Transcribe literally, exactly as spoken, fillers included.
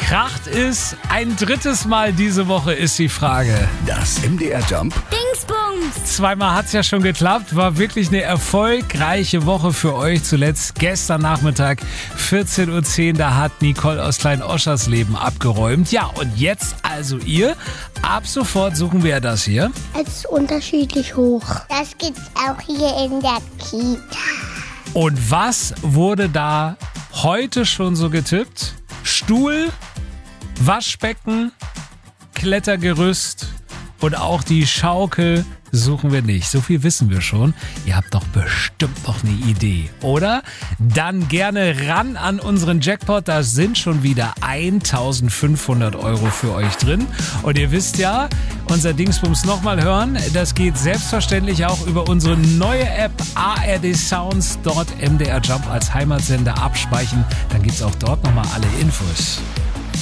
Kracht es ein drittes Mal diese Woche, ist die Frage. Das M D R Jump Dingsbums. Zweimal hat es ja schon geklappt, war wirklich eine erfolgreiche Woche für euch. Zuletzt gestern Nachmittag vierzehn Uhr zehn, da hat Nicole aus Klein-Oschersleben abgeräumt. Ja, und jetzt also ihr. Ab sofort suchen wir das hier. Es ist unterschiedlich hoch. Das gibt's auch hier in der Kita. Und was wurde da heute schon so getippt? Stuhl, Waschbecken, Klettergerüst und auch die Schaukel suchen wir nicht. So viel wissen wir schon. Ihr habt doch bestimmt noch eine Idee, oder? Dann gerne ran an unseren Jackpot. Da sind schon wieder eintausendfünfhundert Euro für euch drin. Und ihr wisst ja, unser Dingsbums nochmal hören, das geht selbstverständlich auch über unsere neue App A R D Sounds. Dort M D R Jump als Heimatsender abspeichern. Dann gibt's auch dort nochmal alle Infos.